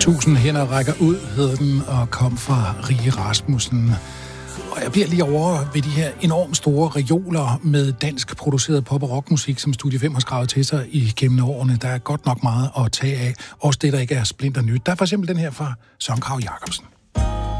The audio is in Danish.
1000 hænder rækker ud, hed den, og kom fra Rie Rasmussen. Og jeg bliver lige over ved de her enormt store reoler med dansk produceret pop- og rockmusik, som Studie 5 har skrevet til sig igennem årene. Der er godt nok meget at tage af. Også det, der ikke er splinter nyt. Der er for eksempel den her fra Søren Kragh Jacobsen.